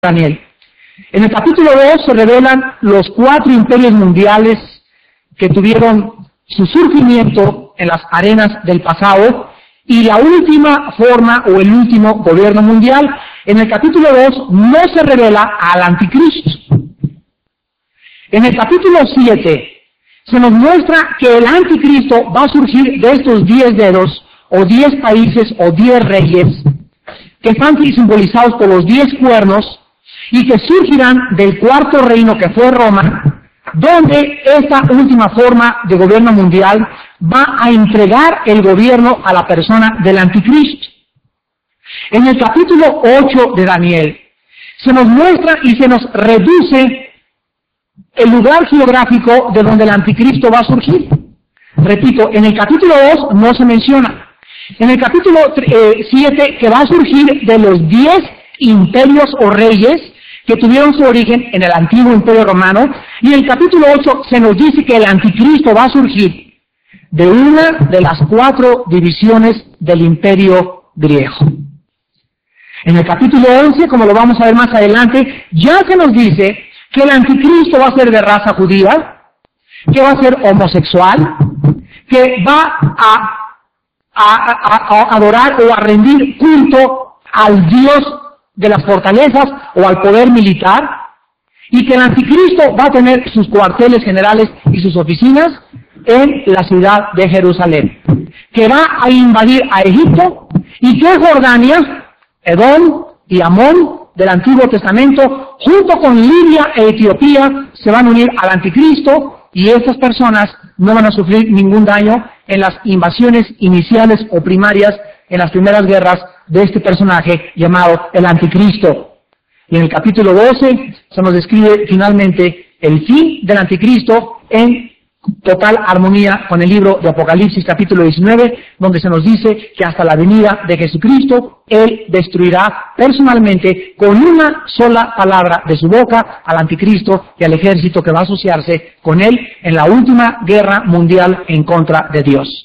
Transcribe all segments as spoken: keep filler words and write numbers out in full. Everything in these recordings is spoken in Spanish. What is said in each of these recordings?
Daniel. En el capítulo dos se revelan los cuatro imperios mundiales que tuvieron su surgimiento en las arenas del pasado y la última forma o el último gobierno mundial. En el capítulo dos no se revela al anticristo. En el capítulo siete se nos muestra que el anticristo va a surgir de estos diez dedos o diez países o diez reyes que están simbolizados por los diez cuernos y que surgirán del cuarto reino que fue Roma, donde esta última forma de gobierno mundial va a entregar el gobierno a la persona del anticristo. En el capítulo ocho de Daniel se nos muestra y se nos reduce el lugar geográfico de donde el anticristo va a surgir. Repito, en el capítulo dos no se menciona. En el capítulo siete, que va a surgir de los diez imperios o reyes que tuvieron su origen en el antiguo imperio romano, y en el capítulo ocho se nos dice que el anticristo va a surgir de una de las cuatro divisiones del imperio griego. En el capítulo once, como lo vamos a ver más adelante, ya se nos dice que el anticristo va a ser de raza judía, que va a ser homosexual, que va a, a, a, a adorar o a rendir culto al Dios de las fortalezas o al poder militar, y que el anticristo va a tener sus cuarteles generales y sus oficinas en la ciudad de Jerusalén, que va a invadir a Egipto, y que Jordania, Edom y Amón del Antiguo Testamento, junto con Libia e Etiopía, se van a unir al anticristo, y estas personas no van a sufrir ningún daño en las invasiones iniciales o primarias, en las primeras guerras de este personaje llamado el anticristo. Y en el capítulo doce se nos describe finalmente el fin del anticristo en total armonía con el libro de Apocalipsis capítulo diecinueve, donde se nos dice que hasta la venida de Jesucristo, Él destruirá personalmente con una sola palabra de su boca al anticristo y al ejército que va a asociarse con él en la última guerra mundial en contra de Dios.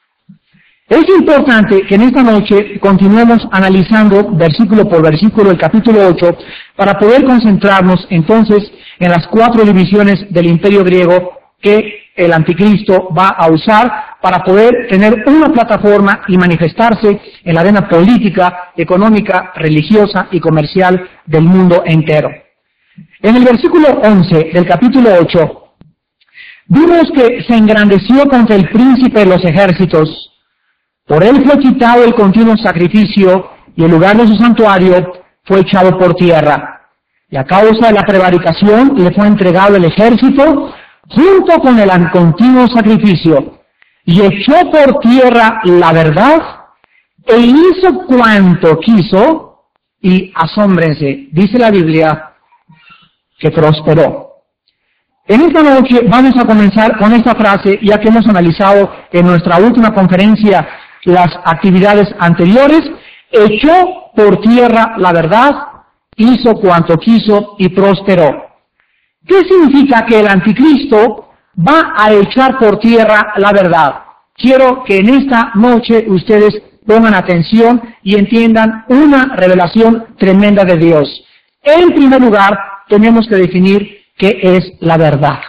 Es importante que en esta noche continuemos analizando versículo por versículo el capítulo ocho para poder concentrarnos entonces en las cuatro divisiones del imperio griego que el anticristo va a usar para poder tener una plataforma y manifestarse en la arena política, económica, religiosa y comercial del mundo entero. En el versículo once del capítulo ocho vimos que se engrandeció contra el príncipe de los ejércitos. Por él fue quitado el continuo sacrificio, y el lugar de su santuario fue echado por tierra. Y a causa de la prevaricación le fue entregado el ejército, junto con el continuo sacrificio, y echó por tierra la verdad, e hizo cuanto quiso, y asómbrense, dice la Biblia, que prosperó. En esta noche vamos a comenzar con esta frase, ya que hemos analizado en nuestra última conferencia las actividades anteriores. Echó por tierra la verdad, hizo cuanto quiso y prosperó. ¿Qué significa que el anticristo va a echar por tierra la verdad? Quiero que en esta noche ustedes pongan atención y entiendan una revelación tremenda de Dios. En primer lugar, tenemos que definir qué es la verdad.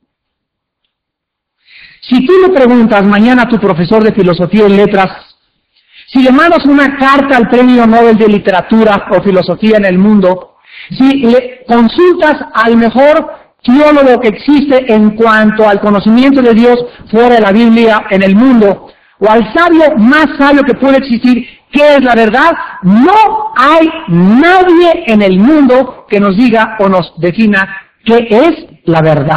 Si tú le preguntas mañana a tu profesor de filosofía y letras, si le mandas una carta al premio Nobel de literatura o filosofía en el mundo, si le consultas al mejor teólogo que existe en cuanto al conocimiento de Dios fuera de la Biblia en el mundo, o al sabio más sabio que puede existir, ¿qué es la verdad? No hay nadie en el mundo que nos diga o nos defina qué es la verdad.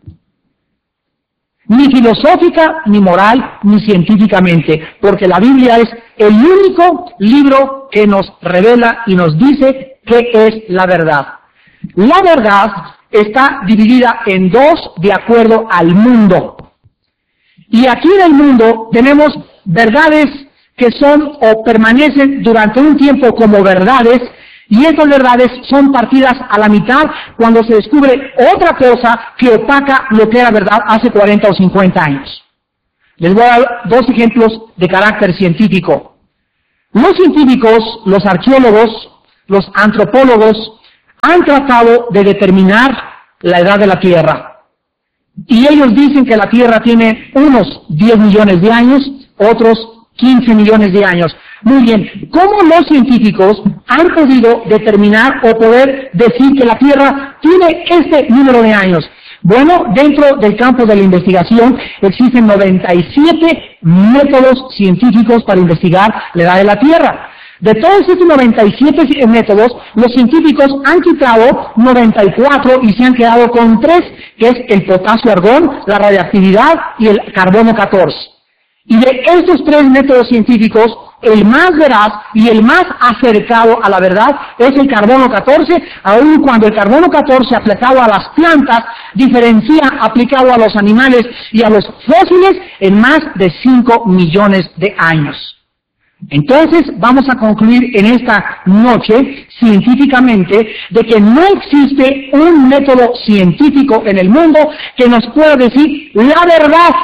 Ni filosófica, ni moral, ni científicamente, porque la Biblia es el único libro que nos revela y nos dice qué es la verdad. La verdad está dividida en dos de acuerdo al mundo. Y aquí en el mundo tenemos verdades que son o permanecen durante un tiempo como verdades, y estas verdades son partidas a la mitad cuando se descubre otra cosa que opaca lo que era verdad hace cuarenta o cincuenta años. Les voy a dar dos ejemplos de carácter científico. Los científicos, los arqueólogos, los antropólogos, han tratado de determinar la edad de la Tierra. Y ellos dicen que la Tierra tiene unos diez millones de años, otros quince millones de años. Muy bien, ¿cómo los científicos han podido determinar o poder decir que la Tierra tiene este número de años? Bueno, dentro del campo de la investigación existen noventa y siete métodos científicos para investigar la edad de la Tierra. De todos estos noventa y siete métodos, los científicos han quitado noventa y cuatro y se han quedado con tres, que es el potasio-argón, la radiactividad y el carbono catorce. Y de estos tres métodos científicos, el más veraz y el más acercado a la verdad es el carbono catorce, aun cuando el carbono catorce aplicado a las plantas diferencia aplicado a los animales y a los fósiles en más de cinco millones de años. Entonces vamos a concluir en esta noche científicamente de que no existe un método científico en el mundo que nos pueda decir la verdad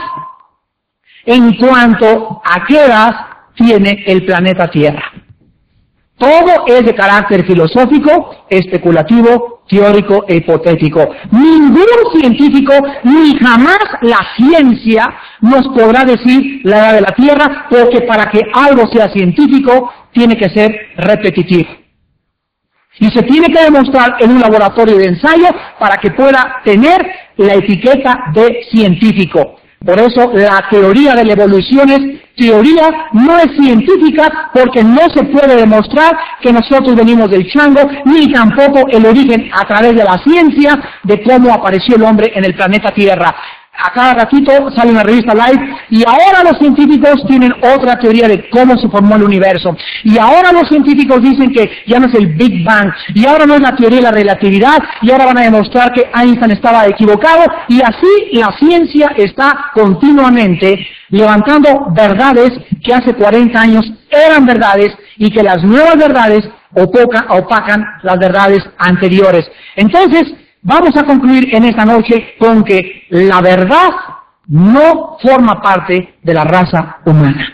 en cuanto a qué edad tiene el planeta Tierra. Todo es de carácter filosófico, especulativo, teórico e hipotético. Ningún científico, ni jamás la ciencia, nos podrá decir la edad de la Tierra, porque para que algo sea científico, tiene que ser repetitivo. Y se tiene que demostrar en un laboratorio de ensayo para que pueda tener la etiqueta de científico. Por eso la teoría de la evolución es teoría, no es científica, porque no se puede demostrar que nosotros venimos del chango, ni tampoco el origen a través de la ciencia de cómo apareció el hombre en el planeta Tierra. A cada ratito sale una revista Life y ahora los científicos tienen otra teoría de cómo se formó el universo. Y ahora los científicos dicen que ya no es el Big Bang, y ahora no es la teoría de la relatividad, y ahora van a demostrar que Einstein estaba equivocado, y así la ciencia está continuamente levantando verdades que hace cuarenta años eran verdades y que las nuevas verdades opacan, opacan las verdades anteriores. Entonces, vamos a concluir en esta noche con que la verdad no forma parte de la raza humana.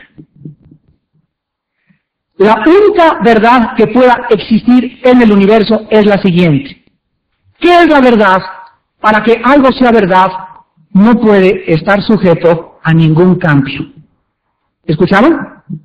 La única verdad que pueda existir en el universo es la siguiente. ¿Qué es la verdad? Para que algo sea verdad, no puede estar sujeto a ningún cambio. ¿Escucharon?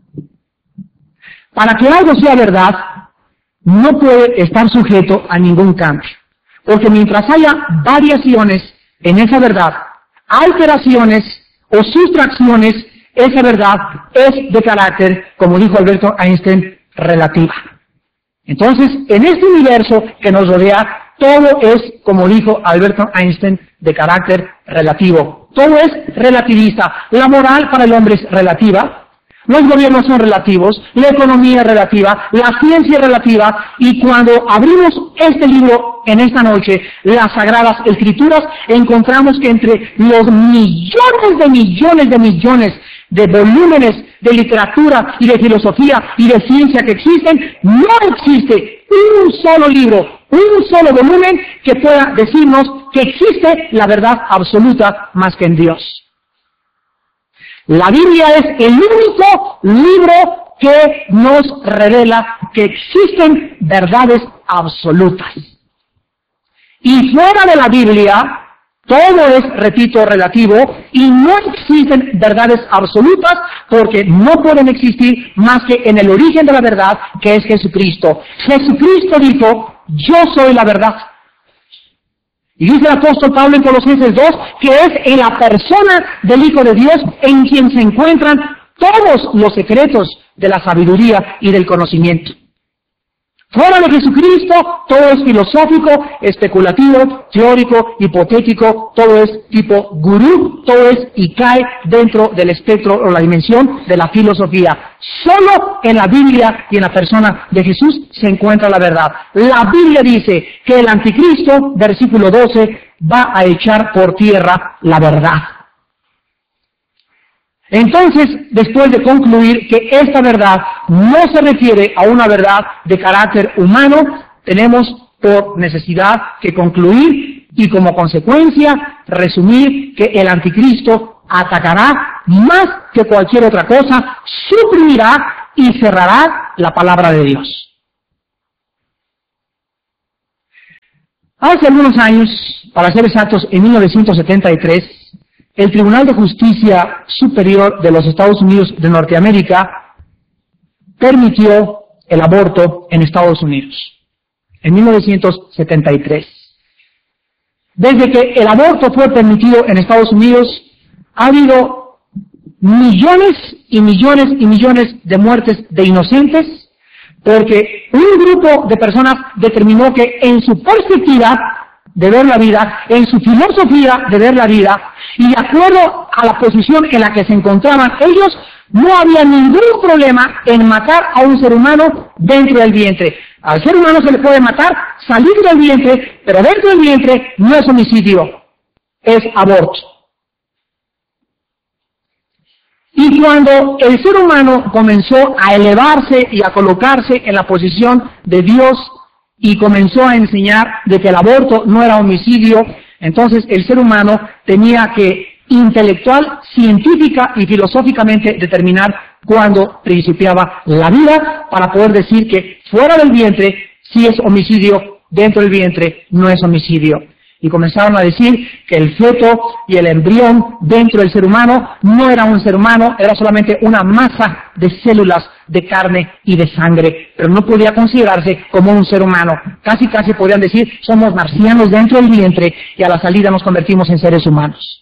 Para que algo sea verdad, no puede estar sujeto a ningún cambio. Porque mientras haya variaciones en esa verdad, alteraciones o sustracciones, esa verdad es de carácter, como dijo Alberto Einstein, relativa. Entonces, en este universo que nos rodea, todo es, como dijo Alberto Einstein, de carácter relativo. Todo es relativista. La moral para el hombre es relativa. Los gobiernos son relativos, la economía es relativa, la ciencia es relativa, y cuando abrimos este libro en esta noche, las Sagradas Escrituras, encontramos que entre los millones de millones de millones de volúmenes de literatura y de filosofía y de ciencia que existen, no existe un solo libro, un solo volumen que pueda decirnos que existe la verdad absoluta más que en Dios. La Biblia es el único libro que nos revela que existen verdades absolutas. Y fuera de la Biblia, todo es, repito, relativo, y no existen verdades absolutas porque no pueden existir más que en el origen de la verdad, que es Jesucristo. Jesucristo dijo, yo soy la verdad. Y dice el apóstol Pablo en Colosenses dos, que es en la persona del Hijo de Dios en quien se encuentran todos los secretos de la sabiduría y del conocimiento. Fuera de Jesucristo, todo es filosófico, especulativo, teórico, hipotético, todo es tipo gurú, todo es y cae dentro del espectro o la dimensión de la filosofía. Solo en la Biblia y en la persona de Jesús se encuentra la verdad. La Biblia dice que el anticristo, versículo doce, va a echar por tierra la verdad. Entonces, después de concluir que esta verdad no se refiere a una verdad de carácter humano, tenemos por necesidad que concluir y como consecuencia resumir que el anticristo atacará más que cualquier otra cosa, suprimirá y cerrará la palabra de Dios. Hace algunos años, para ser exactos, en mil novecientos setenta y tres, el Tribunal de Justicia Superior de los Estados Unidos de Norteamérica permitió el aborto en Estados Unidos, en mil novecientos setenta y tres. Desde que el aborto fue permitido en Estados Unidos, ha habido millones y millones y millones de muertes de inocentes, porque un grupo de personas determinó que en su perspectiva de ver la vida, en su filosofía de ver la vida, y de acuerdo a la posición en la que se encontraban ellos, no había ningún problema en matar a un ser humano dentro del vientre. Al ser humano se le puede matar, salir del vientre, pero dentro del vientre no es homicidio, es aborto. Y cuando el ser humano comenzó a elevarse y a colocarse en la posición de Dios y comenzó a enseñar de que el aborto no era homicidio, entonces el ser humano tenía que intelectual, científica y filosóficamente determinar cuándo principiaba la vida para poder decir que fuera del vientre sí es homicidio, dentro del vientre no es homicidio. Y comenzaron a decir que el feto y el embrión dentro del ser humano no era un ser humano, era solamente una masa de células de carne y de sangre, pero no podía considerarse como un ser humano. Casi casi podrían decir, somos marcianos dentro del vientre y a la salida nos convertimos en seres humanos.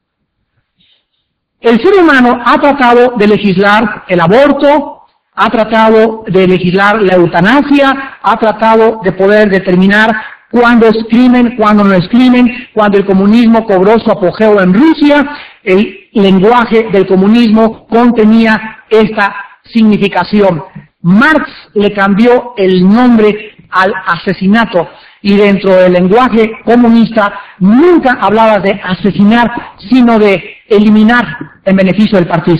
El ser humano ha tratado de legislar el aborto, ha tratado de legislar la eutanasia, ha tratado de poder determinar cuándo es crimen, cuándo no es crimen. Cuando el comunismo cobró su apogeo en Rusia, el lenguaje del comunismo contenía esta significación. Marx le cambió el nombre al asesinato, y dentro del lenguaje comunista nunca hablaba de asesinar, sino de eliminar en beneficio del partido.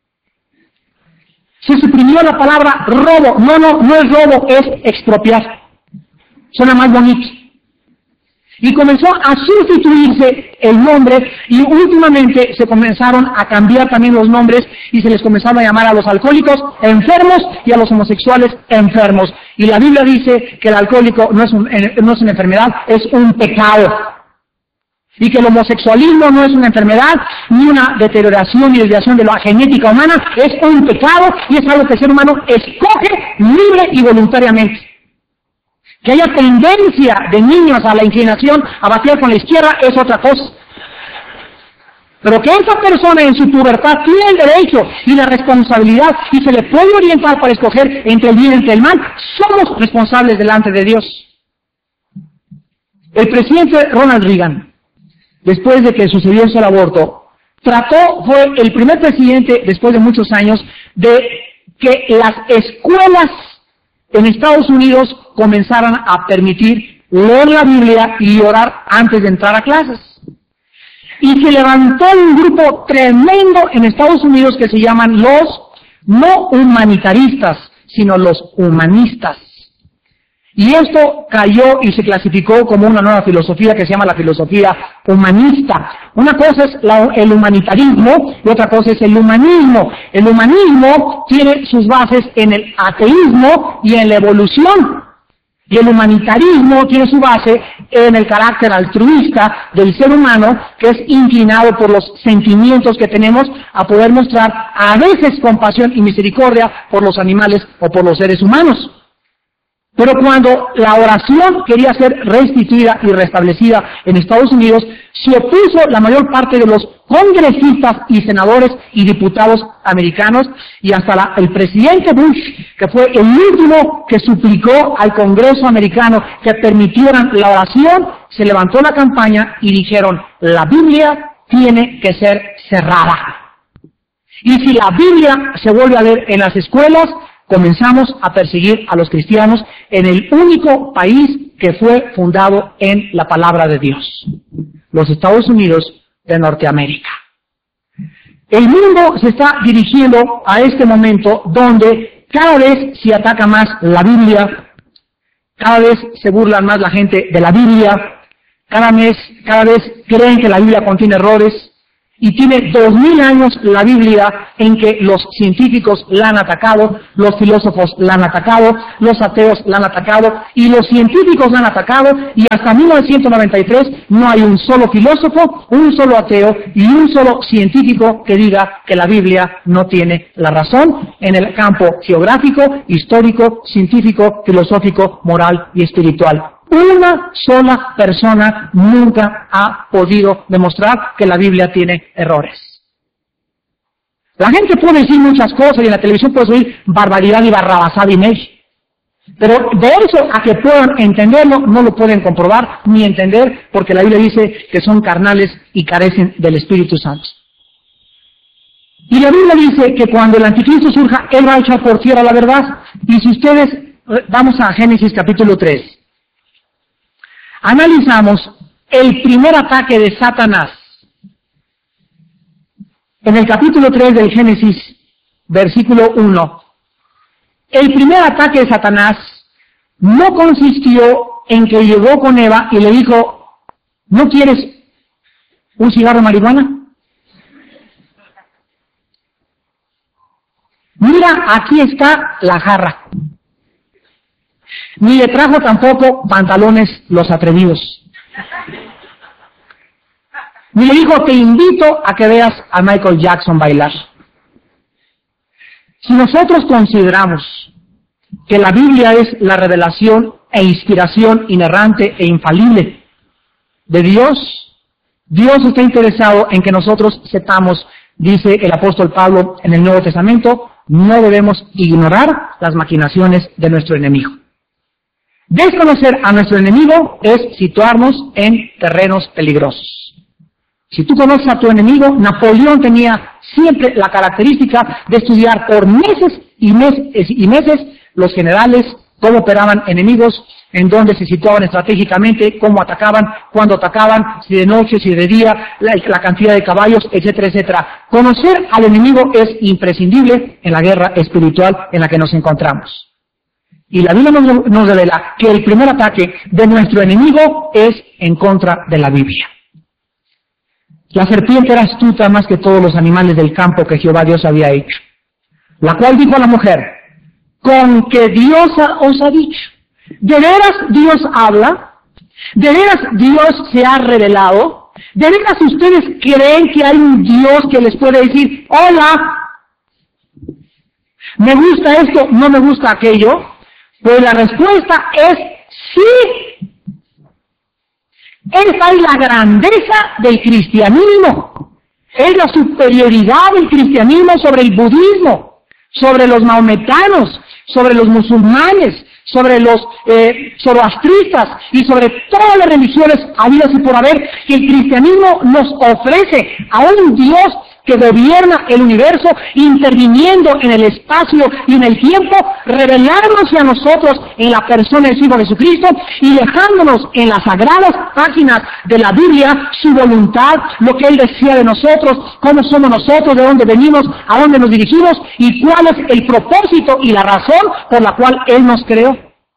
Se suprimió la palabra robo. No, no, no es robo, es expropiar. Suena más bonito. Y comenzó a sustituirse el nombre, y últimamente se comenzaron a cambiar también los nombres y se les comenzaron a llamar a los alcohólicos enfermos y a los homosexuales enfermos. Y la Biblia dice que el alcohólico no es, un, no es una enfermedad, es un pecado. Y que el homosexualismo no es una enfermedad, ni una deterioración y desviación de la genética humana, es un pecado y es algo que el ser humano escoge libre y voluntariamente. Que haya tendencia de niños a la inclinación a batear con la izquierda es otra cosa. Pero que esa persona en su pubertad tiene el derecho y la responsabilidad y se le puede orientar para escoger entre el bien y entre el mal, somos responsables delante de Dios. El presidente Ronald Reagan, después de que sucedió el aborto, trató, fue el primer presidente después de muchos años, de que las escuelas en Estados Unidos comenzaran a permitir leer la Biblia y orar antes de entrar a clases. Y se levantó un grupo tremendo en Estados Unidos que se llaman los no humanitaristas, sino los humanistas. Y esto cayó y se clasificó como una nueva filosofía que se llama la filosofía humanista. Una cosa es la, el humanitarismo y otra cosa es el humanismo. El humanismo tiene sus bases en el ateísmo y en la evolución. Y el humanitarismo tiene su base en el carácter altruista del ser humano, que es inclinado por los sentimientos que tenemos a poder mostrar a veces compasión y misericordia por los animales o por los seres humanos. Pero cuando la oración quería ser restituida y restablecida en Estados Unidos, se opuso la mayor parte de los congresistas y senadores y diputados americanos, y hasta la, el presidente Bush, que fue el último que suplicó al Congreso americano que permitieran la oración, se levantó la campaña y dijeron, la Biblia tiene que ser cerrada. Y si la Biblia se vuelve a leer en las escuelas, comenzamos a perseguir a los cristianos en el único país que fue fundado en la palabra de Dios, los Estados Unidos de Norteamérica. El mundo se está dirigiendo a este momento donde cada vez se ataca más la Biblia, cada vez se burlan más la gente de la Biblia, cada vez, cada vez creen que la Biblia contiene errores, Y tiene dos mil años la Biblia en que los científicos la han atacado, los filósofos la han atacado, los ateos la han atacado, y los científicos la han atacado, y hasta mil novecientos noventa y tres no hay un solo filósofo, un solo ateo y un solo científico que diga que la Biblia no tiene la razón en el campo geográfico, histórico, científico, filosófico, moral y espiritual. Una sola persona nunca ha podido demostrar que la Biblia tiene errores. La gente puede decir muchas cosas y en la televisión puede oír barbaridad y barrabasada y media. Pero de eso a que puedan entenderlo, no lo pueden comprobar ni entender, porque la Biblia dice que son carnales y carecen del Espíritu Santo. Y la Biblia dice que cuando el anticristo surja, él va a echar por tierra la verdad. Y si ustedes, vamos a Génesis capítulo tres. Analizamos el primer ataque de Satanás. En el capítulo tres del Génesis, versículo uno, el primer ataque de Satanás no consistió en que llegó con Eva y le dijo, ¿no quieres un cigarro de marihuana? Mira, aquí está la jarra. Ni le trajo tampoco pantalones los atrevidos. Ni le dijo, te invito a que veas a Michael Jackson bailar. Si nosotros consideramos que la Biblia es la revelación e inspiración inerrante e infalible de Dios, Dios está interesado en que nosotros sepamos, dice el apóstol Pablo en el Nuevo Testamento, no debemos ignorar las maquinaciones de nuestro enemigo. Desconocer a nuestro enemigo es situarnos en terrenos peligrosos. Si tú conoces a tu enemigo, Napoleón tenía siempre la característica de estudiar por meses y meses y meses los generales, cómo operaban enemigos, en dónde se situaban estratégicamente, cómo atacaban, cuándo atacaban, si de noche, si de día, la, la cantidad de caballos, etcétera, etcétera. Conocer al enemigo es imprescindible en la guerra espiritual en la que nos encontramos. Y la Biblia nos, nos revela que el primer ataque de nuestro enemigo es en contra de la Biblia. La serpiente era astuta más que todos los animales del campo que Jehová Dios había hecho, la cual dijo a la mujer, con que Dios os ha dicho. ¿De veras Dios habla? ¿De veras Dios se ha revelado? ¿De veras ustedes creen que hay un Dios que les puede decir, hola, me gusta esto, no me gusta aquello? Pues la respuesta es sí. Esa es la grandeza del cristianismo. Es la superioridad del cristianismo sobre el budismo, sobre los maometanos, sobre los musulmanes, sobre los eh, zoroastristas y sobre todas las religiones habidas y por haber, que el cristianismo nos ofrece a un Dios que gobierna el universo, interviniendo en el espacio y en el tiempo, revelándose a nosotros en la persona del Hijo Jesucristo y dejándonos en las sagradas páginas de la Biblia su voluntad, lo que Él decía de nosotros, cómo somos nosotros, de dónde venimos, a dónde nos dirigimos y cuál es el propósito y la razón por la cual Él nos creó.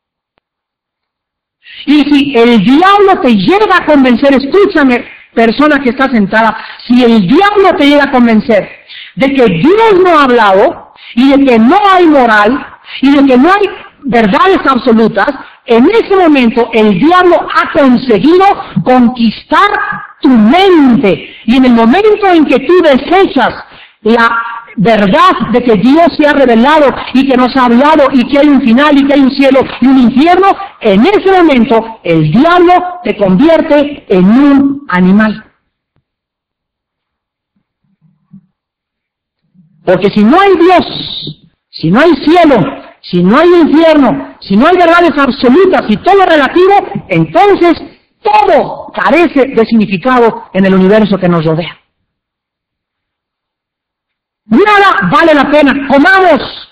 Y si el diablo te llega a convencer, escúchame, persona que está sentada, si el diablo te llega a convencer de que Dios no ha hablado y de que no hay moral y de que no hay verdades absolutas, en ese momento el diablo ha conseguido conquistar tu mente. Y en el momento en que tú desechas la verdad de que Dios se ha revelado y que nos ha hablado y que hay un final y que hay un cielo y un infierno, en ese momento el diablo te convierte en un animal. Porque si no hay Dios, si no hay cielo, si no hay infierno, si no hay verdades absolutas y todo es relativo, entonces todo carece de significado en el universo que nos rodea. Nada vale la pena. Comamos,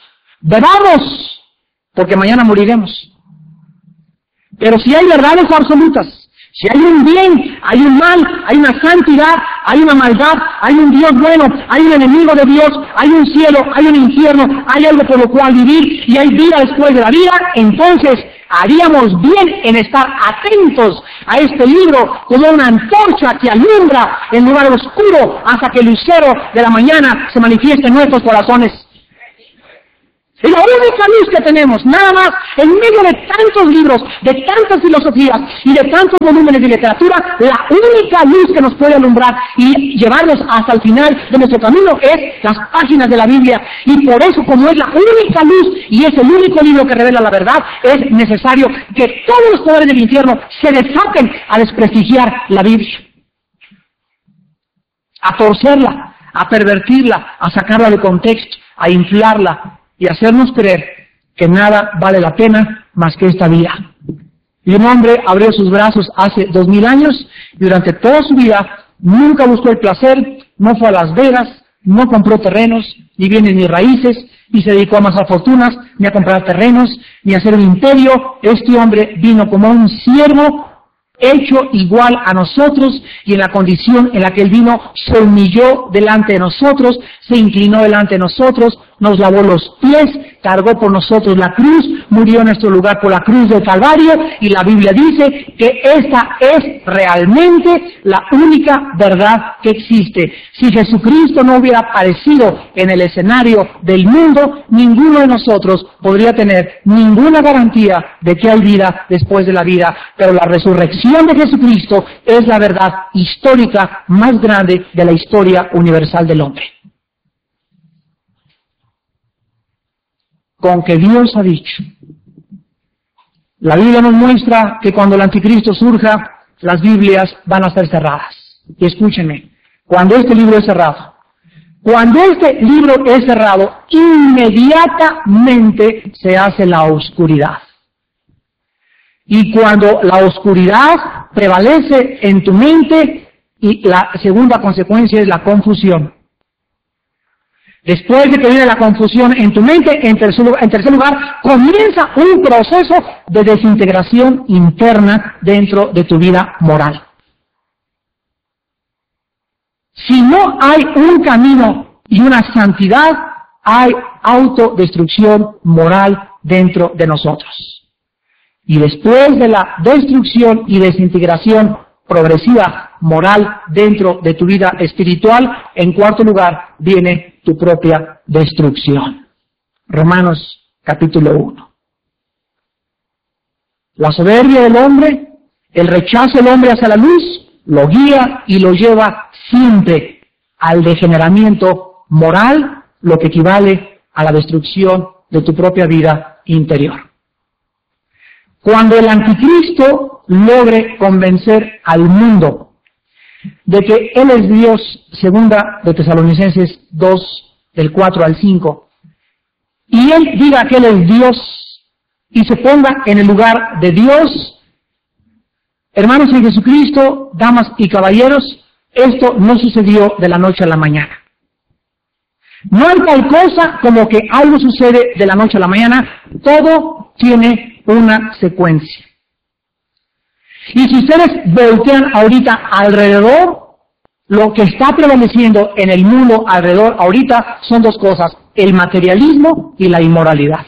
bebamos, porque mañana moriremos. Pero si hay verdades absolutas, Si hay un bien, hay un mal, hay una santidad, hay una maldad, hay un Dios bueno, hay un enemigo de Dios, hay un cielo, hay un infierno, hay algo por lo cual vivir y hay vida después de la vida, entonces haríamos bien en estar atentos a este libro como una antorcha que alumbra el lugar oscuro hasta que el lucero de la mañana se manifieste en nuestros corazones. Es la única luz que tenemos, nada más, en medio de tantos libros, de tantas filosofías y de tantos volúmenes de literatura, la única luz que nos puede alumbrar y llevarnos hasta el final de nuestro camino es las páginas de la Biblia. Y por eso, como es la única luz y es el único libro que revela la verdad, es necesario que todos los poderes del infierno se desaten a desprestigiar la Biblia, a torcerla, a pervertirla, a sacarla de contexto, a inflarla y hacernos creer que nada vale la pena más que esta vida. Y un hombre abrió sus brazos hace dos mil años y durante toda su vida nunca buscó el placer, no fue a Las Vegas, no compró terrenos, ni bienes ni raíces, ni se dedicó a amasar fortunas, ni a comprar terrenos, ni a hacer un imperio. Este hombre vino como un siervo hecho igual a nosotros, y en la condición en la que él vino, se humilló delante de nosotros, se inclinó delante de nosotros, nos lavó los pies, cargó por nosotros la cruz, murió en nuestro lugar por la cruz del Calvario, y la Biblia dice que esta es realmente la única verdad que existe. Si Jesucristo no hubiera aparecido en el escenario del mundo, ninguno de nosotros podría tener ninguna garantía de que hay vida después de la vida, pero la resurrección de Jesucristo es la verdad histórica más grande de la historia universal del hombre. Con que Dios ha dicho. La Biblia nos muestra que cuando el anticristo surja, las Biblias van a ser cerradas. Y escúchenme, cuando este libro es cerrado, cuando este libro es cerrado, inmediatamente se hace la oscuridad. Y cuando la oscuridad prevalece en tu mente, y la segunda consecuencia es la confusión. Después de que viene la confusión en tu mente, en tercer lugar, en tercer lugar, comienza un proceso de desintegración interna dentro de tu vida moral. Si no hay un camino y una santidad, hay autodestrucción moral dentro de nosotros. Y después de la destrucción y desintegración progresiva moral dentro de tu vida espiritual, en cuarto lugar viene tu propia destrucción. Romanos capítulo uno. La soberbia del hombre, el rechazo del hombre hacia la luz, lo guía y lo lleva siempre al degeneramiento moral, lo que equivale a la destrucción de tu propia vida interior. Cuando el anticristo logre convencer al mundo de que Él es Dios, segunda de Tesalonicenses dos, del cuatro al cinco, y Él diga que Él es Dios y se ponga en el lugar de Dios, hermanos en Jesucristo, damas y caballeros, esto no sucedió de la noche a la mañana. No hay tal cosa como que algo sucede de la noche a la mañana, todo tiene una secuencia. Y si ustedes voltean ahorita alrededor, lo que está prevaleciendo en el mundo alrededor ahorita son dos cosas: el materialismo y la inmoralidad.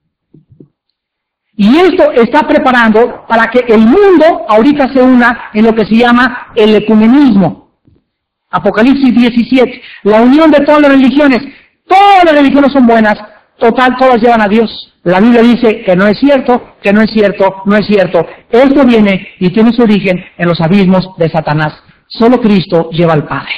Y esto está preparando para que el mundo ahorita se una en lo que se llama el ecumenismo. Apocalipsis diecisiete, la unión de todas las religiones. Todas las religiones son buenas, total, todas llevan a Dios. La Biblia dice que no es cierto, que no es cierto, no es cierto. Esto viene y tiene su origen en los abismos de Satanás. Solo Cristo lleva al Padre.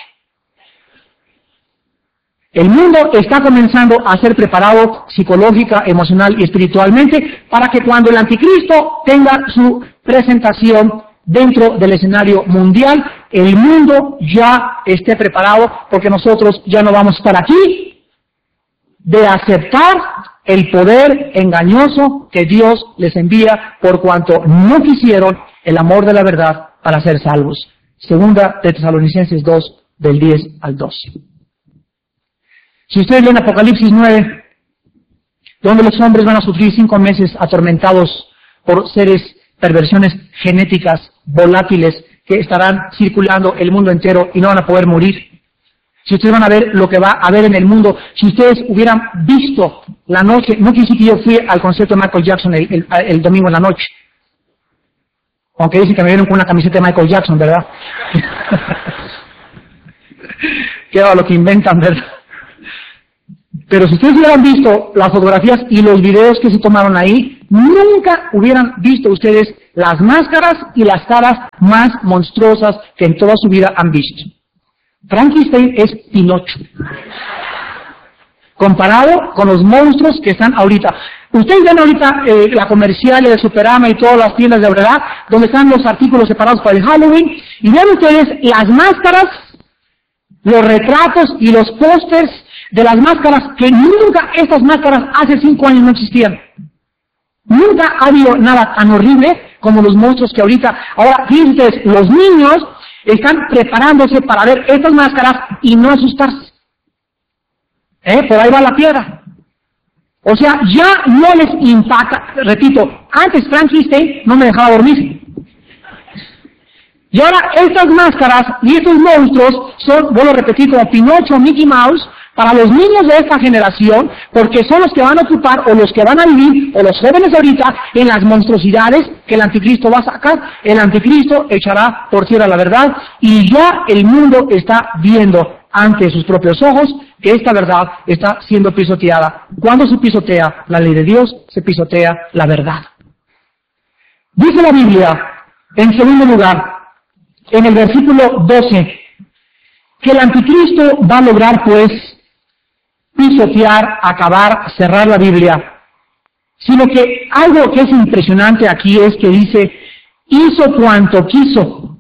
El mundo está comenzando a ser preparado psicológica, emocional y espiritualmente para que cuando el anticristo tenga su presentación dentro del escenario mundial, el mundo ya esté preparado, porque nosotros ya no vamos a estar aquí de aceptar el poder engañoso que Dios les envía por cuanto no quisieron el amor de la verdad para ser salvos. Segunda de Tesalonicenses dos, del diez al doce. Si ustedes leen Apocalipsis nueve, donde los hombres van a sufrir cinco meses atormentados por seres perversiones genéticas volátiles que estarán circulando el mundo entero y no van a poder morir. Si ustedes van a ver lo que va a haber en el mundo, si ustedes hubieran visto la noche, no quiere decir que yo fui al concierto de Michael Jackson el, el, el domingo en la noche, aunque dicen que me vieron con una camiseta de Michael Jackson, ¿verdad? Qué va lo que inventan, ¿verdad? Pero si ustedes hubieran visto las fotografías y los videos que se tomaron ahí, nunca hubieran visto ustedes las máscaras y las caras más monstruosas que en toda su vida han visto. Frankenstein es Pinocho, comparado con los monstruos que están ahorita. Ustedes ven ahorita eh, la comercial de Superama y todas las tiendas de verdad, donde están los artículos separados para el Halloween, y ven ustedes las máscaras, los retratos y los pósters de las máscaras, que nunca estas máscaras hace cinco años no existían. Nunca ha habido nada tan horrible como los monstruos que ahorita. Ahora, fíjense ustedes, los niños están preparándose para ver estas máscaras y no asustarse. ¿Eh? Por ahí va la piedra. O sea, ya no les impacta. Repito, antes Frankenstein no me dejaba dormir. Y ahora estas máscaras y estos monstruos son, vuelvo a repetir, como Pinocho o Mickey Mouse, para los niños de esta generación, porque son los que van a ocupar, o los que van a vivir, o los jóvenes ahorita, en las monstruosidades que el anticristo va a sacar. El anticristo echará por tierra la verdad, y ya el mundo está viendo ante sus propios ojos que esta verdad está siendo pisoteada. Cuando se pisotea la ley de Dios, se pisotea la verdad. Dice la Biblia, en segundo lugar, en el versículo doce, que el anticristo va a lograr, pues, pisotear, acabar, cerrar la Biblia, sino que algo que es impresionante aquí es que dice, hizo cuanto quiso.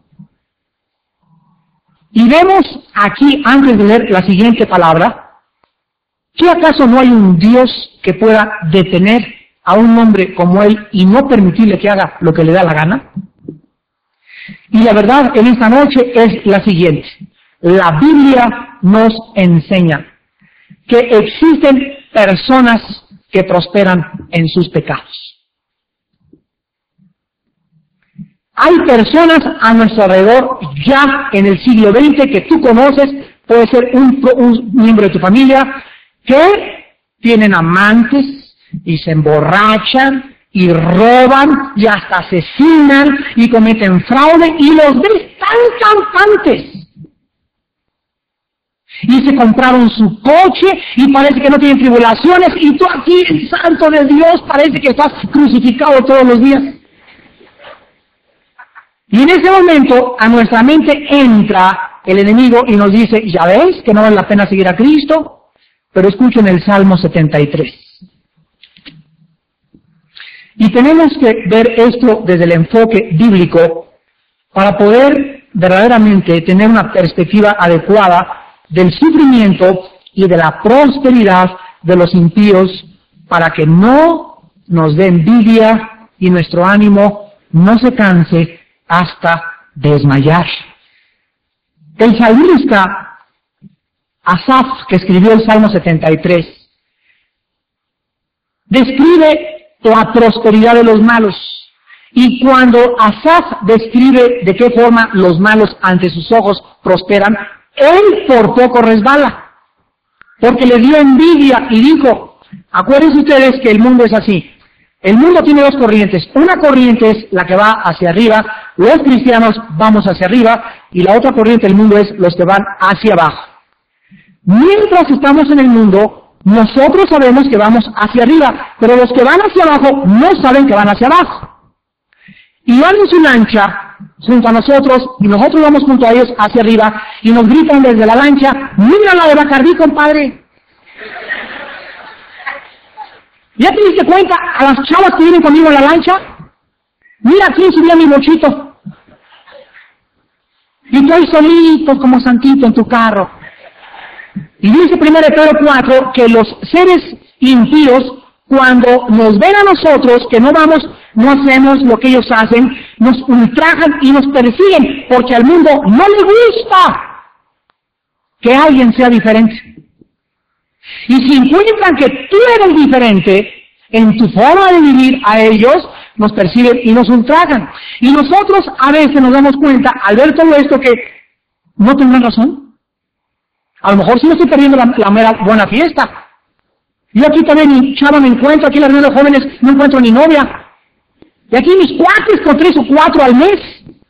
Y vemos aquí, antes de leer la siguiente palabra, ¿qué acaso no hay un Dios que pueda detener a un hombre como él y no permitirle que haga lo que le da la gana? Y la verdad en esta noche es la siguiente. La Biblia nos enseña que existen personas que prosperan en sus pecados. Hay personas a nuestro alrededor ya en el siglo veinte que tú conoces, puede ser un, un miembro de tu familia, que tienen amantes y se emborrachan y roban y hasta asesinan y cometen fraude y los ves tan campantes. Y se compraron su coche y parece que no tienen tribulaciones y tú aquí, el santo de Dios, parece que estás crucificado todos los días. Y en ese momento a nuestra mente entra el enemigo y nos dice, ya ves que no vale la pena seguir a Cristo, pero escuchen el Salmo setenta y tres. Y tenemos que ver esto desde el enfoque bíblico para poder verdaderamente tener una perspectiva adecuada del sufrimiento y de la prosperidad de los impíos, para que no nos dé envidia y nuestro ánimo no se canse hasta desmayar. El salmista Asaf, que escribió el Salmo setenta y tres, describe la prosperidad de los malos. Y cuando Asaf describe de qué forma los malos ante sus ojos prosperan, él por poco resbala, porque le dio envidia y dijo, acuérdense ustedes que el mundo es así. El mundo tiene dos corrientes. Una corriente es la que va hacia arriba, los cristianos vamos hacia arriba, y la otra corriente del mundo es los que van hacia abajo. Mientras estamos en el mundo, nosotros sabemos que vamos hacia arriba, pero los que van hacia abajo no saben que van hacia abajo. Y van en su lancha junto a nosotros, y nosotros vamos junto a ellos hacia arriba, y nos gritan desde la lancha, mira la de Bacardí, compadre. ¿Ya te diste cuenta a las chavas que vienen conmigo en la lancha? Mira quién subió a mi bochito. Y tú ahí solito como santito en tu carro. Y dice primero Pedro cuatro que los seres impíos, cuando nos ven a nosotros, que no vamos, no hacemos lo que ellos hacen, nos ultrajan y nos persiguen, porque al mundo no le gusta que alguien sea diferente. Y si encuentran que tú eres diferente en tu forma de vivir a ellos, nos persiguen y nos ultrajan. Y nosotros a veces nos damos cuenta, al ver todo esto, que no tendrán razón. A lo mejor sí me estoy perdiendo la, la mera buena fiesta. Yo aquí también ni chava me encuentro, aquí en la reunión de jóvenes no encuentro ni novia. Y aquí mis cuates con tres o cuatro al mes.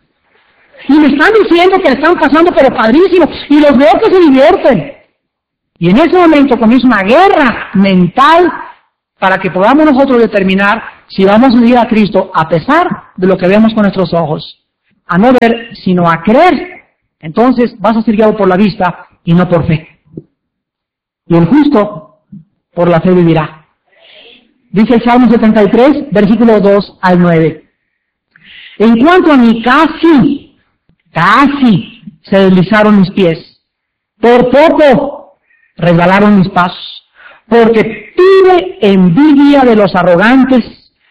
Y me están diciendo que le están pasando pero padrísimo. Y los veo que se divierten. Y en ese momento comienza una guerra mental para que podamos nosotros determinar si vamos a seguir a Cristo a pesar de lo que vemos con nuestros ojos. A no ver, sino a creer. Entonces vas a ser guiado por la vista y no por fe. Y el justo por la fe vivirá. Dice el Salmo setenta y tres, versículos dos al nueve. En cuanto a mí, casi, casi se deslizaron mis pies. Por poco resbalaron mis pasos. Porque tuve envidia de los arrogantes,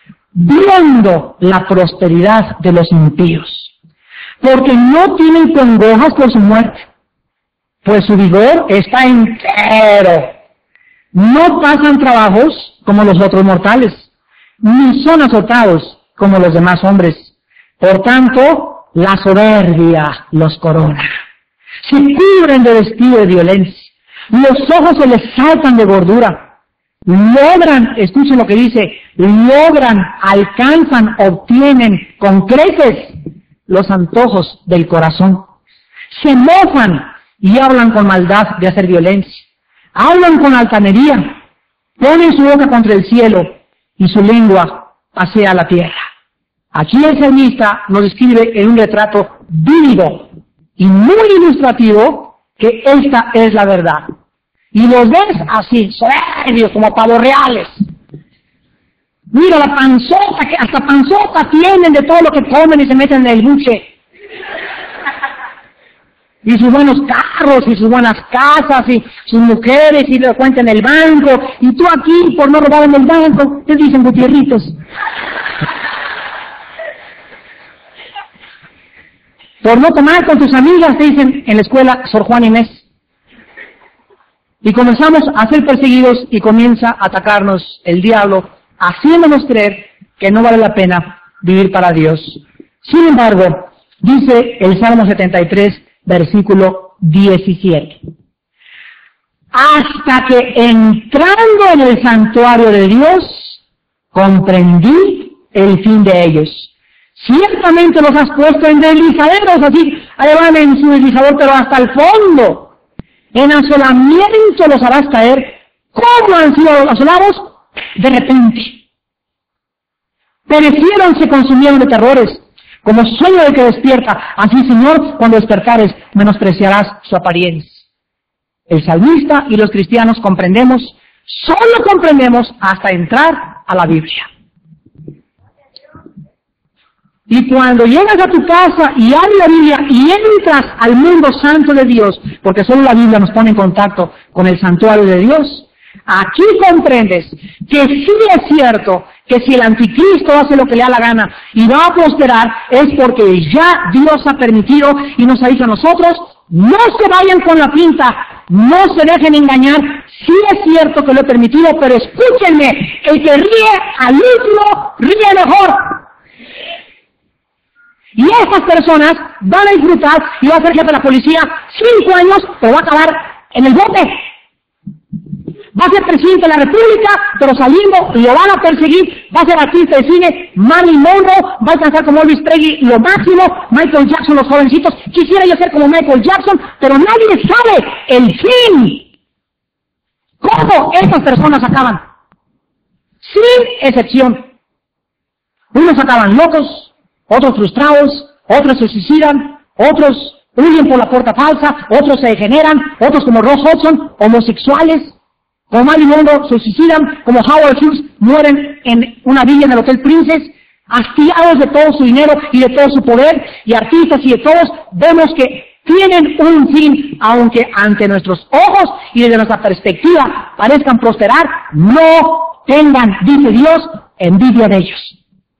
viendo la prosperidad de los impíos. Porque no tienen congojas por su muerte, pues su vigor está entero. No pasan trabajos como los otros mortales, ni son azotados como los demás hombres. Por tanto, la soberbia los corona. Se cubren de vestido de violencia. Los ojos se les saltan de gordura. Logran, escuchen lo que dice, logran, alcanzan, obtienen con creces los antojos del corazón. Se mofan y hablan con maldad de hacer violencia. Hablan con altanería, ponen su boca contra el cielo y su lengua pasea la tierra. Aquí el salmista nos describe en un retrato vívido y muy ilustrativo que esta es la verdad. Y los ves así, soberbios, como pavos reales. Mira la panzota, que hasta panzota tienen de todo lo que comen y se meten en el buche. Y sus buenos carros, y sus buenas casas, y sus mujeres, y lo cuentan en el banco. Y tú aquí, por no robar en el banco, te dicen Gutierritos. Por no tomar con tus amigas, te dicen en la escuela Sor Juan Inés. Y comenzamos a ser perseguidos y comienza a atacarnos el diablo, haciéndonos creer que no vale la pena vivir para Dios. Sin embargo, dice el Salmo setenta y tres, versículo diecisiete. Hasta que entrando en el santuario de Dios, comprendí el fin de ellos. Ciertamente los has puesto en deslizaderos, así, ahí van en su deslizador, pero hasta el fondo. En asolamiento los harás caer. ¿Cómo han sido asolados? De repente. Perecieron, se consumieron de terrores, como sueño de que despierta. Así, Señor, cuando despertares, menospreciarás su apariencia. El salmista y los cristianos comprendemos, solo comprendemos hasta entrar a la Biblia. Y cuando llegas a tu casa y abres la Biblia y entras al mundo santo de Dios, porque solo la Biblia nos pone en contacto con el santuario de Dios, aquí comprendes que sí es cierto que si el anticristo hace lo que le da la gana y va a prosperar, es porque ya Dios ha permitido y nos ha dicho a nosotros, no se vayan con la pinta, no se dejen engañar, sí es cierto que lo he permitido, pero escúchenme, el que ríe al último ríe mejor. Y estas personas van a disfrutar y va a ser jefe de la policía cinco años, pero va a acabar en el bote. Va a ser presidente de la República, pero saliendo lo van a perseguir. Va a ser artista de cine, Marilyn Monroe, va a alcanzar como Elvis Presley lo máximo, Michael Jackson, los jovencitos. Quisiera yo ser como Michael Jackson, pero nadie sabe el fin. ¿Cómo estas personas acaban? Sin excepción. Unos acaban locos, otros frustrados, otros se suicidan, otros huyen por la puerta falsa, otros se degeneran, otros como Ross Hudson, homosexuales, como Marilyn Monroe se suicidan, como Howard Hughes mueren en una villa en el Hotel Princess, hastiados de todo su dinero y de todo su poder, y artistas y de todos, vemos que tienen un fin, aunque ante nuestros ojos y desde nuestra perspectiva parezcan prosperar, no tengan, dice Dios, envidia de ellos.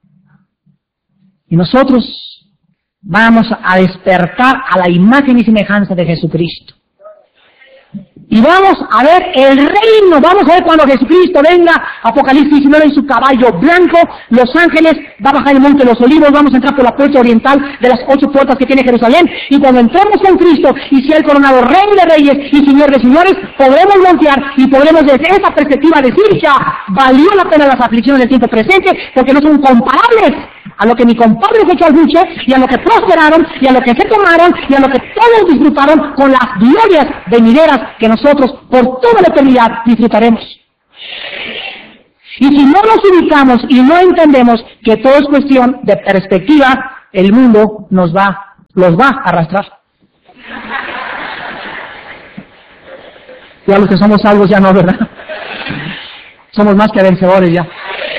Y nosotros vamos a despertar a la imagen y semejanza de Jesucristo. Y vamos a ver el reino, vamos a ver cuando Jesucristo venga, Apocalipsis diecinueve en su caballo blanco, los ángeles, va a bajar el monte de los olivos, vamos a entrar por la puerta oriental de las ocho puertas que tiene Jerusalén, y cuando entremos con Cristo y sea el coronado Rey de Reyes y Señor de Señores, podremos voltear y podremos desde esa perspectiva decir, ya valió la pena las aflicciones del tiempo presente, porque no son comparables a lo que mi compadre se echó al buche, y a lo que prosperaron, y a lo que se tomaron, y a lo que todos disfrutaron con las glorias venideras que nosotros por toda la eternidad disfrutaremos. Y si no nos ubicamos y no entendemos que todo es cuestión de perspectiva, el mundo nos va, los va a arrastrar. Ya los que somos salvos ya no, ¿verdad? Somos más que vencedores ya.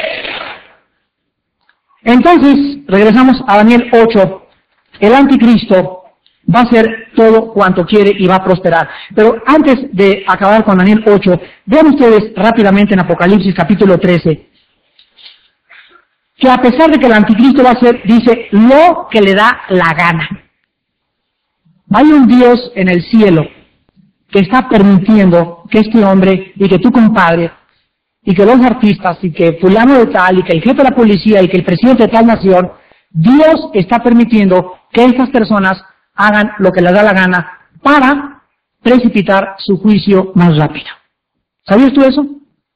Entonces, regresamos a Daniel ocho. El anticristo va a hacer todo cuanto quiere y va a prosperar. Pero antes de acabar con Daniel ocho, vean ustedes rápidamente en Apocalipsis capítulo trece, que a pesar de que el anticristo va a hacer, dice, lo que le da la gana. Hay un Dios en el cielo que está permitiendo que este hombre y que tu compadre y que los artistas, y que fulano de tal, y que el jefe de la policía, y que el presidente de tal nación, Dios está permitiendo que estas personas hagan lo que les da la gana para precipitar su juicio más rápido. ¿Sabías tú eso?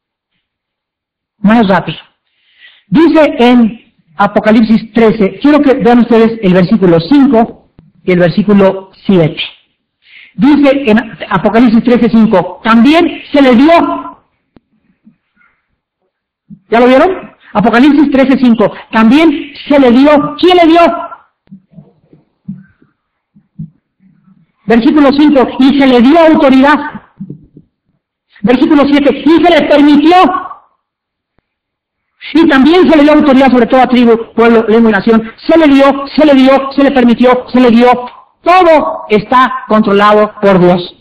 Más rápido. Dice en Apocalipsis trece, quiero que vean ustedes el versículo cinco y el versículo siete. Dice en Apocalipsis trece, cinco, también se le dio. ¿Ya lo vieron? Apocalipsis trece, cinco. También se le dio. ¿Quién le dio? Versículo cinco. Y se le dio autoridad. Versículo siete. Y se le permitió. Y también se le dio autoridad sobre toda tribu, pueblo, lengua y nación. Se le dio, se le dio, se le permitió, se le dio. Todo está controlado por Dios.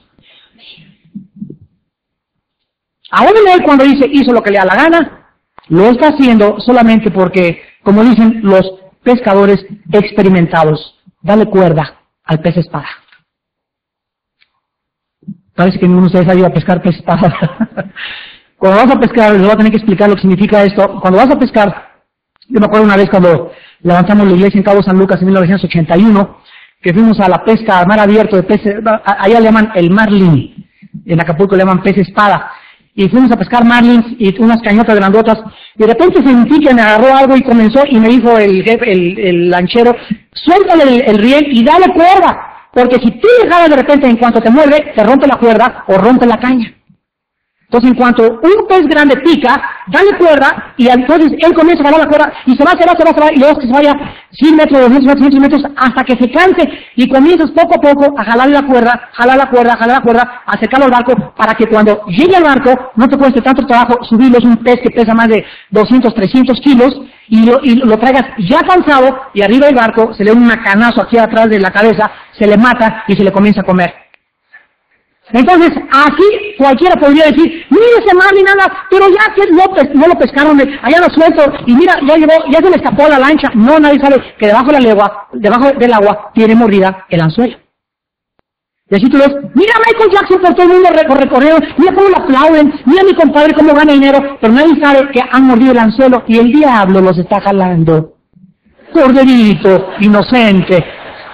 Aún él cuando dice hizo lo que le da la gana, lo está haciendo solamente porque, como dicen los pescadores experimentados, dale cuerda al pez espada. Parece que ninguno de ustedes ha ido a pescar pez espada. Cuando vas a pescar, les voy a tener que explicar lo que significa esto. Cuando vas a pescar, yo me acuerdo una vez cuando levantamos la iglesia en Cabo San Lucas en mil novecientos ochenta y uno, que fuimos a la pesca a mar abierto de peces, allá le llaman el marlin, en Acapulco le llaman pez espada. Y fuimos a pescar marlins y unas cañotas grandotas, y de repente sentí que me agarró algo y comenzó, y me dijo el jefe, el, el lanchero, suéltale el, el riel y dale cuerda, porque si tú dejas de repente, en cuanto te muerde, te rompe la cuerda o rompe la caña. Entonces, en cuanto un pez grande pica, dale cuerda, y entonces él comienza a jalar la cuerda, y se va, se va, se va, se va, y luego que se vaya cien metros, doscientos metros, quinientos metros, hasta que se canse, y comienzas poco a poco a jalar la cuerda, jalar la cuerda, jalar la cuerda, acercarlo al barco, para que cuando llegue al barco, no te cueste tanto trabajo subirlo. Es un pez que pesa más de doscientos, trescientos kilos, y lo, y lo traigas ya cansado, y arriba del barco se le da un macanazo aquí atrás de la cabeza, se le mata, y se le comienza a comer. Entonces, así cualquiera podría decir, mira ese mar ni nada, pero ya que no, no lo pescaron, allá lo suelto, y mira, ya llegó, ya se le escapó la lancha. No, nadie sabe que debajo de la legua, debajo del agua, tiene mordida el anzuelo. Y así tú ves, mira Michael Jackson por todo el mundo recorriendo, mira cómo lo aplauden, mira mi compadre cómo gana dinero, pero nadie sabe que han mordido el anzuelo y el diablo los está jalando. Corderito, inocente.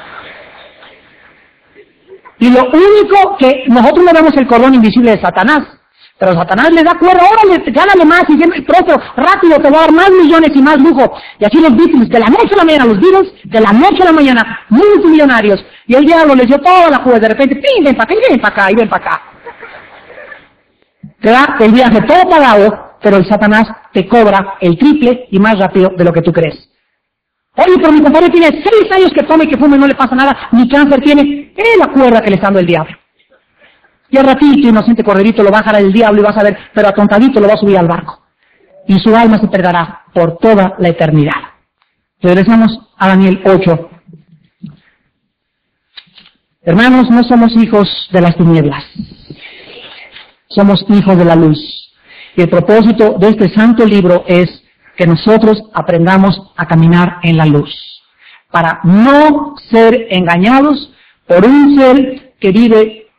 Y lo único que nosotros no vemos el cordón invisible de Satanás, pero Satanás le da cuerda, órale, gánale más y siempre pronto, rápido, te va a dar más millones y más lujo. Y así los Beatles, de la noche a la mañana, los Beatles, de la noche a la mañana, multimillonarios. Y el diablo les dio toda la juega, de repente, ¡pim! Ven para acá, y ven para acá, y ven para acá. Te da el viaje todo pagado, pero el Satanás te cobra el triple y más rápido de lo que tú crees. Oye, pero mi compadre tiene seis años que toma y que fuma y no le pasa nada, ni cáncer tiene. Es la cuerda que le está dando el diablo. Y al ratito, inocente corderito, lo va a jalar el diablo y vas a ver, pero atontadito lo va a subir al barco. Y su alma se perderá por toda la eternidad. Regresamos a Daniel ocho. Hermanos, no somos hijos de las tinieblas. Somos hijos de la luz. Y el propósito de este santo libro es que nosotros aprendamos a caminar en la luz, para no ser engañados por un ser que vive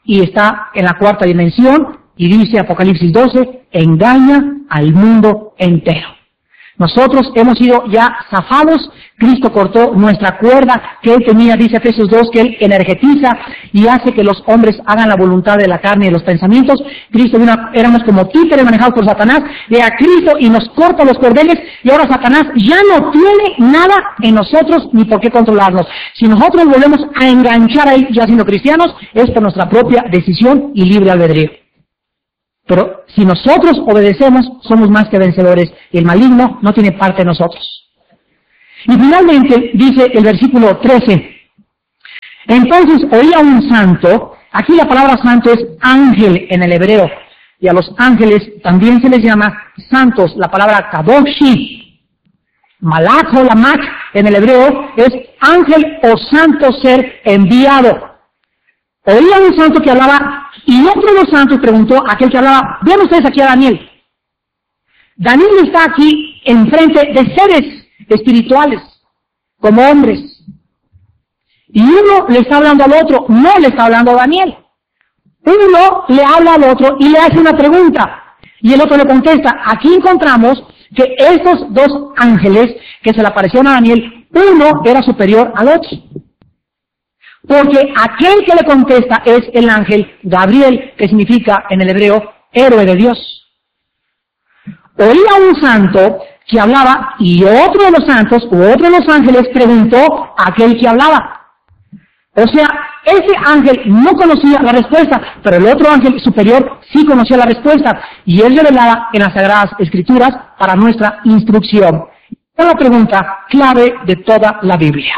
y está en la cuarta dimensión, y dice Apocalipsis doce, engaña al mundo entero. Nosotros hemos sido ya zafados, Cristo cortó nuestra cuerda que Él tenía, dice Efesios dos, que Él energetiza y hace que los hombres hagan la voluntad de la carne y de los pensamientos. Cristo vino, éramos como títeres manejados por Satanás, llega Cristo y nos corta los cordeles, y ahora Satanás ya no tiene nada en nosotros ni por qué controlarnos. Si nosotros volvemos a enganchar a Él ya siendo cristianos, es por nuestra propia decisión y libre albedrío. Pero si nosotros obedecemos, somos más que vencedores, y el maligno no tiene parte de nosotros. Y finalmente, dice el versículo trece, entonces oía un santo, aquí la palabra santo es ángel en el hebreo, y a los ángeles también se les llama santos, la palabra kadoshi, malach o lamach en el hebreo es ángel o santo ser enviado. Oía un santo que hablaba, y otro de los santos preguntó a aquel que hablaba, vean ustedes aquí a Daniel. Daniel está aquí enfrente de seres espirituales, como hombres. Y uno le está hablando al otro, no le está hablando a Daniel. Uno le habla al otro y le hace una pregunta, y el otro le contesta. Aquí encontramos que estos dos ángeles que se le aparecieron a Daniel, uno era superior al otro. Porque aquel que le contesta es el ángel Gabriel, que significa en el hebreo héroe de Dios. Oía un santo que hablaba y otro de los santos u otro de los ángeles preguntó a aquel que hablaba. O sea, ese ángel no conocía la respuesta, pero el otro ángel superior sí conocía la respuesta, y él revelaba en las Sagradas Escrituras para nuestra instrucción. Esta es la pregunta clave de toda la Biblia.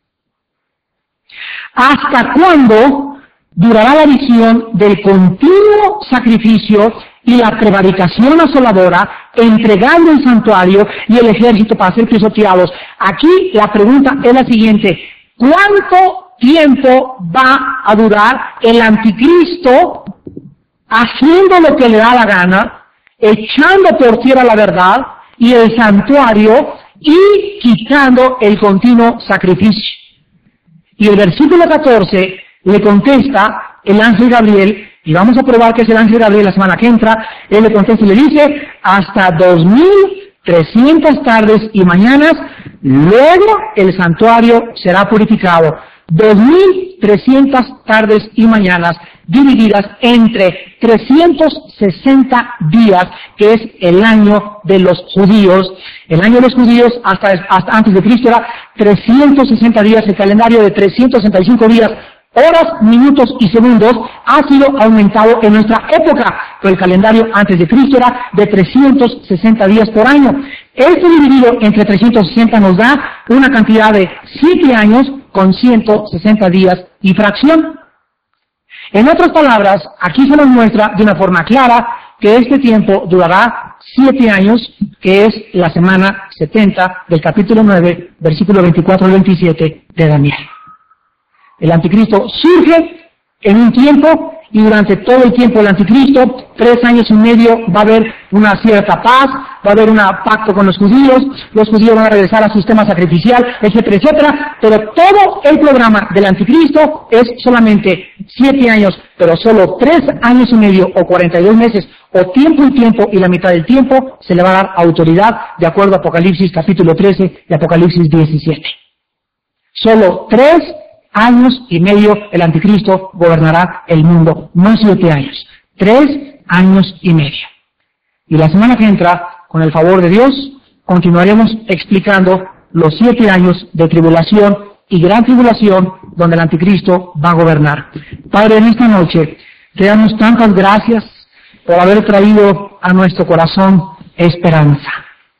¿Hasta cuándo durará la visión del continuo sacrificio y la prevaricación asoladora, entregando el santuario y el ejército para ser pisoteados? Aquí la pregunta es la siguiente: ¿cuánto tiempo va a durar el anticristo haciendo lo que le da la gana, echando por tierra la verdad y el santuario y quitando el continuo sacrificio? Y el versículo catorce le contesta el ángel Gabriel, y vamos a probar que es el ángel Gabriel la semana que entra. Él le contesta y le dice, hasta dos mil trescientas tardes y mañanas, luego el santuario será purificado. dos mil trescientas tardes y mañanas divididas entre trescientos sesenta días, que es el año de los judíos. El año de los judíos hasta, hasta antes de Cristo era trescientos sesenta días. El calendario de trescientos sesenta y cinco días, horas, minutos y segundos ha sido aumentado en nuestra época, pero el calendario antes de Cristo era de trescientos sesenta días por año. Esto dividido entre trescientos sesenta nos da una cantidad de siete años con ciento sesenta días y fracción. En otras palabras, aquí se nos muestra de una forma clara que este tiempo durará siete años, que es la semana setenta del capítulo nueve, versículo veinticuatro al veintisiete de Daniel. El anticristo surge en un tiempo, y durante todo el tiempo del anticristo, tres años y medio, va a haber una cierta paz, va a haber un pacto con los judíos, los judíos van a regresar a su sistema sacrificial, etcétera, etcétera, pero todo el programa del anticristo es solamente siete años, pero solo tres años y medio, o cuarenta y dos meses, o tiempo y tiempo, y la mitad del tiempo se le va a dar autoridad, de acuerdo a Apocalipsis capítulo trece y Apocalipsis diecisiete. Solo tres años y medio el anticristo gobernará el mundo, no siete años, tres años y medio. Y la semana que entra, con el favor de Dios, continuaremos explicando los siete años de tribulación y gran tribulación donde el anticristo va a gobernar. Padre, en esta noche te damos tantas gracias por haber traído a nuestro corazón esperanza.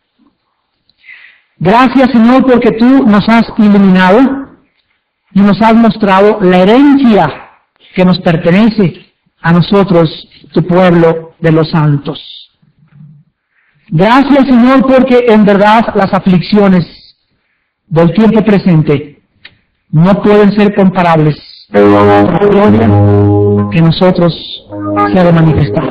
Gracias, Señor, porque tú nos has iluminado y nos has mostrado la herencia que nos pertenece a nosotros, tu pueblo de los santos. Gracias, Señor, porque en verdad las aflicciones del tiempo presente no pueden ser comparables con la gloria que nosotros se ha de manifestar.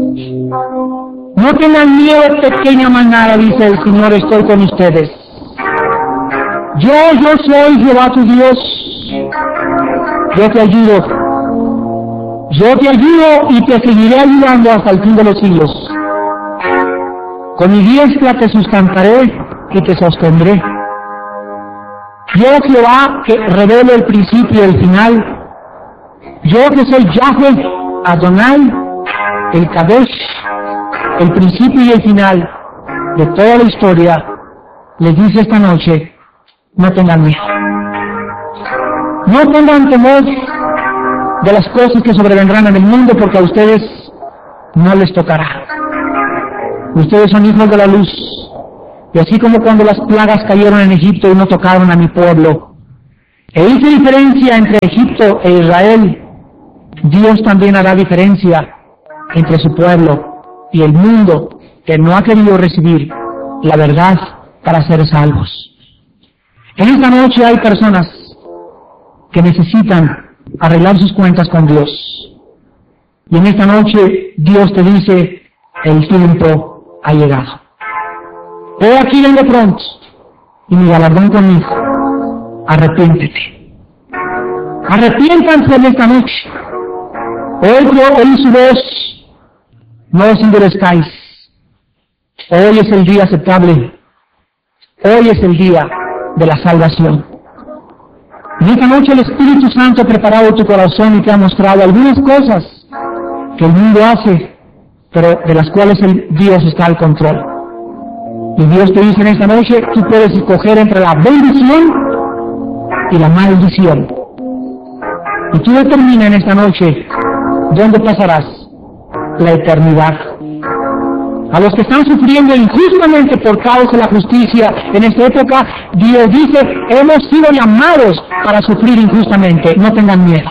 No tengan miedo, pequeña manada, dice el Señor, estoy con ustedes. Yo, yo soy Jehová tu Dios, yo te ayudo. Yo te ayudo y te seguiré ayudando hasta el fin de los siglos. Con mi diestra te sustentaré y te sostendré. Yo, Jehová, que revelo el principio y el final. Yo que soy Yahweh, Adonai, el Kadosh, el principio y el final de toda la historia, les dice esta noche, no tengan miedo. No tengan temor de las cosas que sobrevendrán en el mundo, porque a ustedes no les tocará. Ustedes son hijos de la luz, y así como cuando las plagas cayeron en Egipto y no tocaron a mi pueblo, e hice diferencia entre Egipto e Israel, Dios también hará diferencia entre su pueblo y el mundo que no ha querido recibir la verdad para ser salvos. En esta noche hay personas que necesitan arreglar sus cuentas con Dios. Y en esta noche Dios te dice, el tiempo ha llegado. He aquí vengo pronto, y mi galardón conmigo. Arrepiéntete. Arrepiéntanse en esta noche. Hoy yo oí su voz, no os endurezcáis. Hoy es el día aceptable. Hoy es el día de la salvación. En esta noche el Espíritu Santo ha preparado tu corazón y te ha mostrado algunas cosas que el mundo hace, pero de las cuales el Dios está al control. Y Dios te dice en esta noche, tú puedes escoger entre la bendición y la maldición. Y tú determina en esta noche dónde pasarás la eternidad. A los que están sufriendo injustamente por causa de la justicia en esta época, Dios dice, hemos sido llamados para sufrir injustamente, no tengan miedo.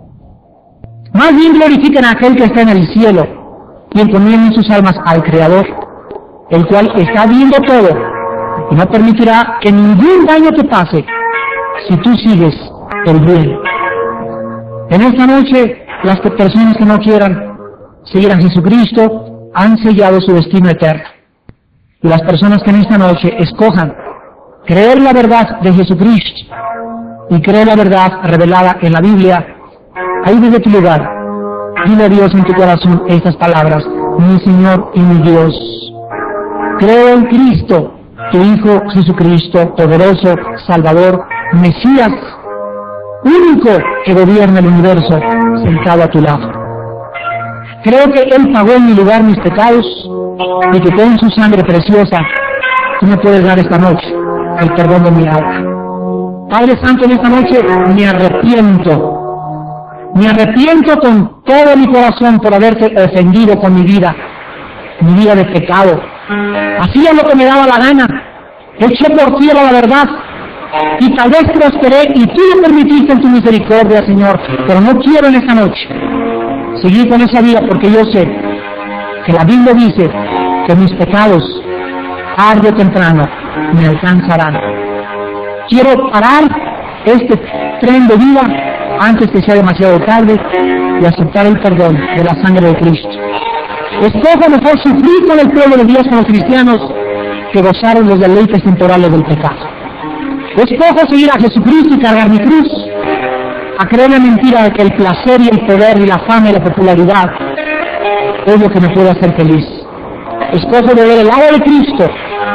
Más bien glorifiquen a aquel que está en el cielo y encomienden sus almas al Creador, el cual está viendo todo y no permitirá que ningún daño te pase si tú sigues el bien. En esta noche, las personas que no quieran seguir a Jesucristo han sellado su destino eterno. Y las personas que en esta noche escojan creer la verdad de Jesucristo y creer la verdad revelada en la Biblia, ahí desde tu lugar, dile a Dios en tu corazón estas palabras, mi Señor y mi Dios. Creo en Cristo, tu Hijo Jesucristo, poderoso, Salvador, Mesías, único que gobierna el universo, sentado a tu lado. Creo que Él pagó en mi lugar mis pecados y que con su sangre preciosa tú me puedes dar esta noche el perdón de mi alma. Padre Santo, en esta noche me arrepiento. Me arrepiento con todo mi corazón por haberte ofendido con mi vida, mi vida de pecado. Hacía lo que me daba la gana. Eché por tierra la verdad y tal vez prosperé y tú lo permitiste en tu misericordia, Señor. Pero no quiero en esta noche seguir con esa vida, porque yo sé que la Biblia dice que mis pecados, tarde o temprano, me alcanzarán. Quiero parar este tren de vida antes que sea demasiado tarde y aceptar el perdón de la sangre de Cristo. Escojo mejor sufrir con el pueblo de Dios, con los cristianos, que gozar en los deleites temporales del pecado. Escojo seguir a Jesucristo y cargar mi cruz, a creer la mentira de que el placer y el poder y la fama y la popularidad es lo que me puede hacer feliz. Escojo beber el agua de Cristo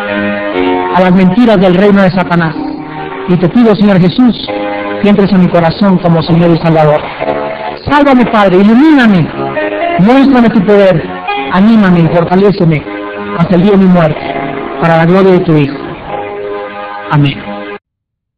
a las mentiras del reino de Satanás. Y te pido, Señor Jesús, que entres en mi corazón como Señor y Salvador. Sálvame, Padre, ilumíname, muéstrame tu poder, anímame y fortaléceme hasta el día de mi muerte, para la gloria de tu Hijo. Amén.